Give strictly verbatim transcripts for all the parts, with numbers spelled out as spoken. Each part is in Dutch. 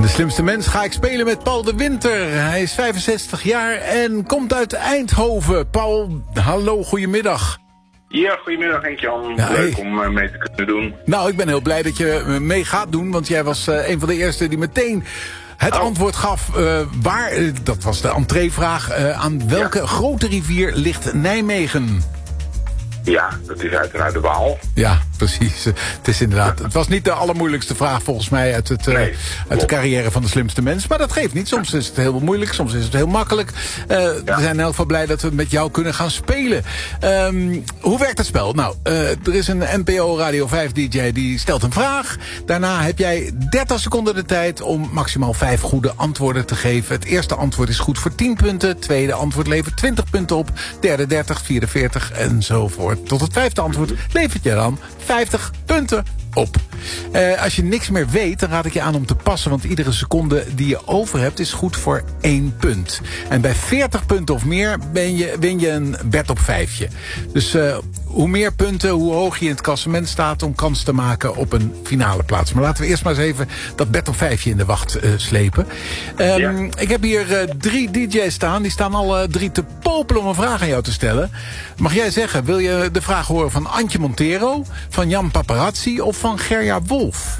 De slimste mens ga ik spelen met Paul de Winter. Hij is vijfenzestig jaar en komt uit Eindhoven. Paul, hallo, goedemiddag. Ja, goedemiddag Henk-Jan. Ja, Leuk hey. om uh, mee te kunnen doen. Nou, ik ben heel blij dat je mee gaat doen, want jij was uh, een van de eerste die meteen het oh. antwoord gaf. Uh, waar, uh, dat was de entreevraag, uh, aan welke ja. grote rivier ligt Nijmegen? Ja, dat is uiteraard de Waal. Ja, precies. Het is inderdaad. Het was niet de allermoeilijkste vraag volgens mij uit, het, nee, uh, uit de carrière van de slimste mens. Maar dat geeft niet. Soms is het heel moeilijk, soms is het heel makkelijk. Uh, ja. We zijn in elk geval blij dat we met jou kunnen gaan spelen. Um, hoe werkt het spel? Nou, uh, er is een N P O Radio vijf D J die stelt een vraag. Daarna heb jij dertig seconden de tijd om maximaal vijf goede antwoorden te geven. Het eerste antwoord is goed voor tien punten. Het tweede antwoord levert twintig punten op. Derde dertig, vierde veertig enzovoort. Tot het vijfde antwoord levert je dan vijftig punten op. Uh, als je niks meer weet, dan raad ik je aan om te passen, want iedere seconde die je over hebt is goed voor één punt. En bij veertig punten of meer ben je, win je een bed op vijfje. Dus uh, hoe meer punten, hoe hoog je in het klassement staat om kans te maken op een finale plaats. Maar laten we eerst maar eens even dat bed op vijfje in de wacht uh, slepen. Um, ja. Ik heb hier uh, drie D J's staan. Die staan alle drie te popelen om een vraag aan jou te stellen. Mag jij zeggen, wil je de vraag horen van Antje Montero, van Jan Paparazzi of van Gerja Wolf?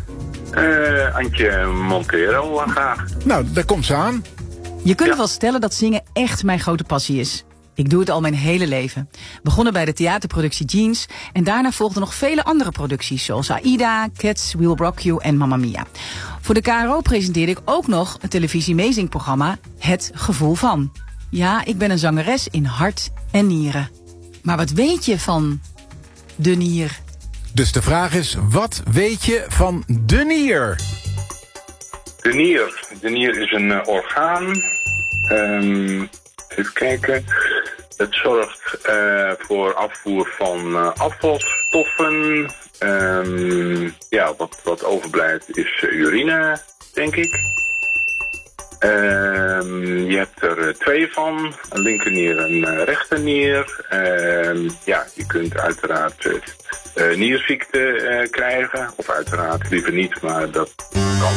Uh, Antje Montero, graag. Nou, daar komt ze aan. Je kunt ja. wel stellen dat zingen echt mijn grote passie is. Ik doe het al mijn hele leven. Begonnen bij de theaterproductie Jeans en daarna volgden nog vele andere producties zoals Aida, Cats, We'll Rock You en Mamma Mia. Voor de K R O presenteerde ik ook nog het televisie-meezingprogramma Het Gevoel Van. Ja, ik ben een zangeres in hart en nieren. Maar wat weet je van de nier? Dus de vraag is, wat weet je van de nier? De nier. De nier is een uh, orgaan. Um, even kijken. Het zorgt uh, voor afvoer van uh, afvalstoffen. Um, ja, wat, wat overblijft is uh, urine, denk ik. Um, je hebt er uh, twee van. Een linkernier en een uh, rechternier. Um, ja, je kunt uiteraard uh, uh, nierziekte uh, krijgen. Of uiteraard liever niet, maar dat kan.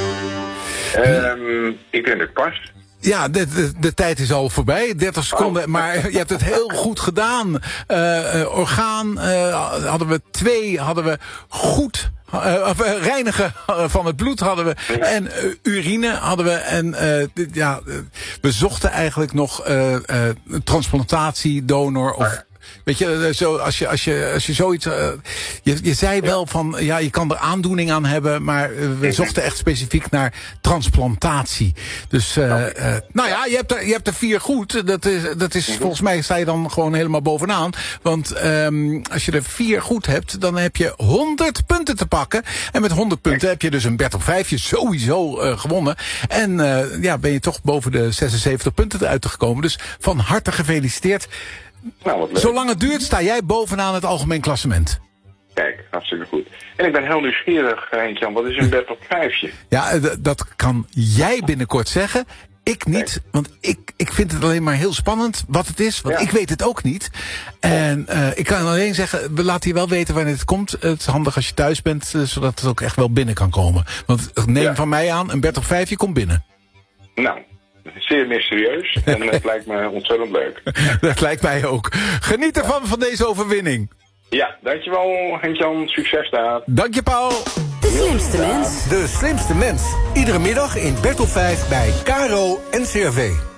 Um, ik denk dat het past. Ja, de, de, de tijd is al voorbij, dertig seconden, oh. Maar je hebt het heel goed gedaan. Uh, uh, orgaan uh, hadden we twee, hadden we goed, uh, of, uh, reinigen van het bloed hadden we. Ja. En uh, urine hadden we. En uh, ja, uh, we zochten eigenlijk nog uh, uh, transplantatie, donor of... Weet je, zo, als je, als je, als je zoiets... Uh, je, je zei wel van, ja, je kan er aandoening aan hebben, maar uh, we zochten echt specifiek naar transplantatie. Dus, uh, uh, nou ja, je hebt, er, je hebt er vier goed. Dat is, dat is, volgens mij sta je dan gewoon helemaal bovenaan. Want um, als je er vier goed hebt, dan heb je honderd punten te pakken. En met honderd punten heb je dus een bed op vijfje sowieso uh, gewonnen. En uh, ja, ben je toch boven de zesenzeventig punten uitgekomen. Dus van harte gefeliciteerd. Nou, zolang het duurt, sta jij bovenaan het algemeen klassement. Kijk, hartstikke goed. En ik ben heel nieuwsgierig, Henk-Jan, wat is een bed op vijfje? Ja, d- dat kan jij binnenkort zeggen. Ik niet, Kijk. want ik, ik vind het alleen maar heel spannend wat het is. Want ja. ik weet het ook niet. En uh, ik kan alleen zeggen, we laten je wel weten wanneer het komt. Het is handig als je thuis bent, uh, zodat het ook echt wel binnen kan komen. Want neem ja. van mij aan, een bed op vijfje komt binnen. Nou... Zeer mysterieus en het lijkt me ontzettend leuk. Dat lijkt mij ook. Geniet ervan van deze overwinning. Ja, dankjewel Henk-Jan. Succes daar. Dank je, Paul. De slimste mens. De slimste mens. Iedere middag in bed op vijf bij K R O N C R V.